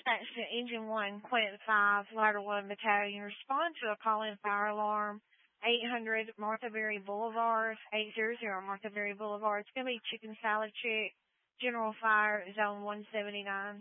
Section Engine 1, Quint 5, Ladder 1 Battalion. Respond to a call-in fire alarm. 800 Martha Berry Boulevard, 800 Martha Berry Boulevard. It's going to be Chicken Salad Chick, General Fire, Zone 179.